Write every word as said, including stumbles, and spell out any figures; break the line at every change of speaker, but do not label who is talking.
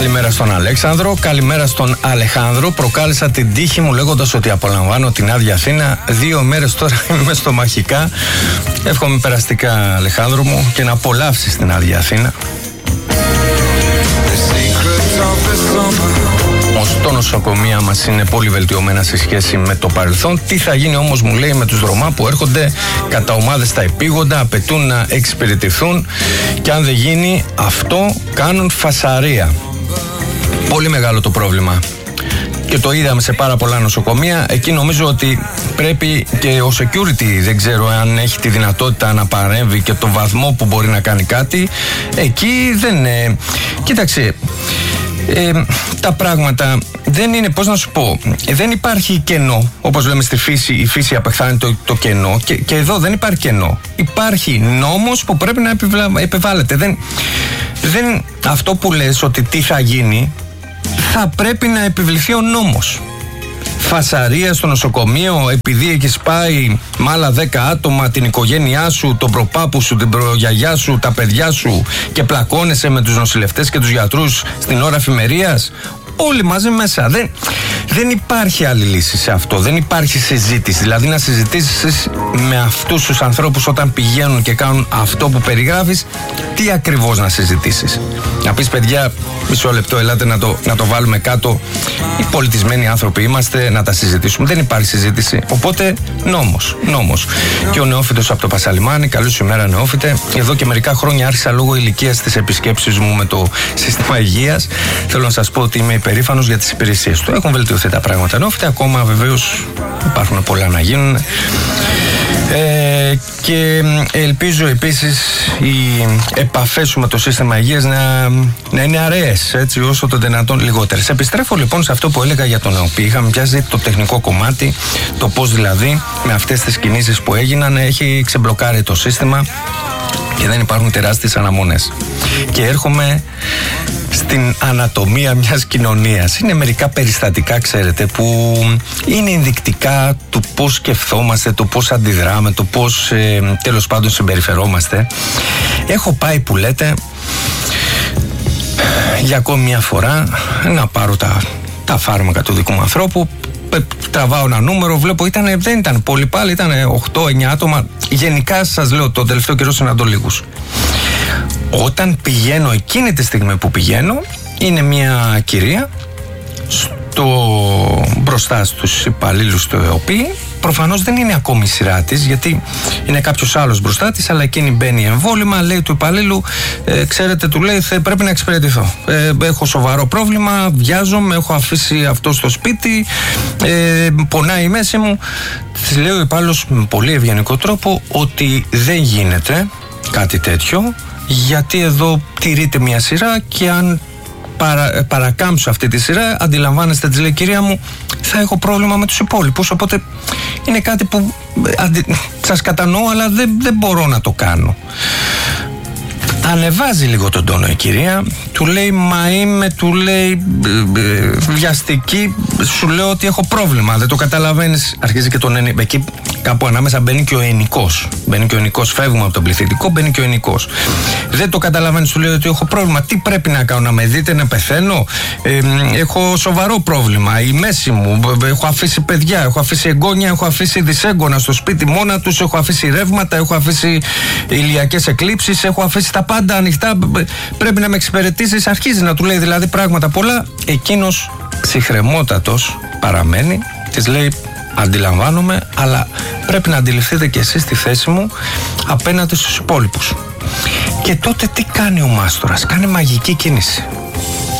Καλημέρα στον Αλέξανδρο, καλημέρα στον Αλεχάνδρο. Προκάλεσα την τύχη μου λέγοντας ότι απολαμβάνω την άδεια Αθήνα. Δύο μέρες τώρα είμαι στο Μαχικά. Εύχομαι περαστικά, Αλεχάνδρο μου, και να απολαύσεις την άδεια Αθήνα. Όμως το νοσοκομεία μας είναι πολύ βελτιωμένα σε σχέση με το παρελθόν. Τι θα γίνει όμως, μου λέει, με τους Ρωμά που έρχονται κατά ομάδες στα επίγοντα, απαιτούν να εξυπηρετηθούν και αν δεν γίνει αυτό κάνουν φασαρία. Πολύ μεγάλο το πρόβλημα. Και το είδαμε σε πάρα πολλά νοσοκομεία. Εκεί νομίζω ότι πρέπει και ο security, δεν ξέρω αν έχει τη δυνατότητα να παρέμβει και το βαθμό που μπορεί να κάνει κάτι. Εκεί δεν είναι. Κοίταξε, ε, τα πράγματα δεν είναι, πώς να σου πω, δεν υπάρχει κενό. Όπως λέμε στη φύση, η φύση απεχθάνει το, το κενό και, και εδώ δεν υπάρχει κενό. Υπάρχει νόμος που πρέπει να επιβλα, επιβάλλεται. Δεν, δεν, αυτό που λες ότι τι θα γίνει, θα πρέπει να επιβληθεί ο νόμος. Φασαρία στο νοσοκομείο επειδή έχεις πάει με άλλα δέκα άτομα, την οικογένειά σου, τον προπάπου σου, την προγιαγιά σου, τα παιδιά σου και πλακώνεσαι με τους νοσηλευτές και τους γιατρούς στην ώρα εφημερίας. Όλοι μαζί μέσα. Δεν, δεν υπάρχει άλλη λύση σε αυτό. Δεν υπάρχει συζήτηση. Δηλαδή να συζητήσεις με αυτούς τους ανθρώπους όταν πηγαίνουν και κάνουν αυτό που περιγράφεις, τι ακριβώς να συζητήσεις. Να πεις, παιδιά, μισό λεπτό, ελάτε να το, να το βάλουμε κάτω. Οι πολιτισμένοι άνθρωποι είμαστε, να τα συζητήσουμε. Δεν υπάρχει συζήτηση. Οπότε νόμος. Νόμος. Και ο νεόφυτος από το Πασαλιμάνι, καλή σου ημέρα, νεόφυτε. Εδώ και μερικά χρόνια άρχισα λόγω ηλικίας τις επισκέψεις μου με το σύστημα υγείας. Θέλω να σας πω ότι είμαι υπερήφανος για τις υπηρεσίες του. Έχουν βελτιωθεί τα πράγματα νεόφυτε. Ακόμα βεβαίως υπάρχουν πολλά να γίνουν. Ε, και ελπίζω επίσης οι επαφές σου με το σύστημα υγείας να, να είναι αραιές, έτσι, όσο το δυνατόν λιγότερες. Επιστρέφω λοιπόν σε αυτό που έλεγα για τον ΕΟΠΗ. Είχαμε πιάσει το τεχνικό κομμάτι, το πώς δηλαδή με αυτές τις κινήσεις που έγιναν έχει ξεμπλοκάρει το σύστημα και δεν υπάρχουν τεράστιες αναμονές. Και έρχομαι στην ανατομία μιας κοινωνίας. Είναι μερικά περιστατικά, ξέρετε, που είναι ενδεικτικά του πώς σκεφτόμαστε, του πώς αντιδράμε, του πώς ε, τέλος πάντων συμπεριφερόμαστε. Έχω πάει, που λέτε, για ακόμη μια φορά να πάρω τα, τα φάρμακα του δικού μου ανθρώπου. Τραβάω ένα νούμερο, βλέπω ήταν, δεν ήταν πολύ πάλι, ήταν οκτώ εννιά άτομα. Γενικά σας λέω, το τελευταίο καιρό συναντώ λίγους. Όταν πηγαίνω, εκείνη τη στιγμή που πηγαίνω, είναι μια κυρία στο, μπροστά στους υπαλλήλους του ΕΟΠΗ. Προφανώς δεν είναι ακόμη η σειρά της, γιατί είναι κάποιος άλλος μπροστά της, αλλά εκείνη μπαίνει εμβόλυμα, λέει του υπαλλήλου, ε, ξέρετε, του λέει, πρέπει να εξυπηρετηθώ. Ε, έχω σοβαρό πρόβλημα, βιάζομαι, έχω αφήσει αυτό στο σπίτι, ε, πονάει η μέση μου. Της λέει ο υπάλληλος με πολύ ευγενικό τρόπο ότι δεν γίνεται κάτι τέτοιο, γιατί εδώ τηρείται μια σειρά και αν παρα, παρακάμψω αυτή τη σειρά, αντιλαμβάνεστε, της λέει, κυρία μου, θα έχω πρόβλημα με τους υπόλοιπους, οπότε είναι κάτι που αντι, σας κατανοώ, αλλά δεν, δεν μπορώ να το κάνω. Ανεβάζει λίγο τον τόνο η κυρία, του λέει, μα είμαι, του λέει, βιαστική, σου λέω ότι έχω πρόβλημα, δεν το καταλαβαίνεις. Αρχίζει και τον ενι... εκεί κάπου ανάμεσα μπαίνει και ο ενικός. Μπαίνει και ο ενικός, φεύγουμε από τον πληθυντικό, μπαίνει και ο ενικός. Δεν το καταλαβαίνεις, του λέει ότι έχω πρόβλημα. Τι πρέπει να κάνω, να με δείτε, να πεθαίνω? Ε, έχω σοβαρό πρόβλημα. Η μέση μου, έχω αφήσει παιδιά, έχω αφήσει εγγόνια, έχω αφήσει δυσέγγωνα στο σπίτι μόνα τους, έχω αφήσει ρεύματα, έχω αφήσει ηλιακές εκλήψεις, έχω αφήσει τα πάντα ανοιχτά. Πρέπει να με εξυπηρετήσεις. Αρχίζει να του λέει δηλαδή πράγματα πολλά. Εκείνος ψυχρεμότατος παραμένει, της λέει, αντιλαμβάνομαι, αλλά πρέπει να αντιληφθείτε και εσείς τη θέση μου απέναντι στους υπόλοιπους. Και τότε τι κάνει ο μάστορας? Κάνει μαγική κίνηση.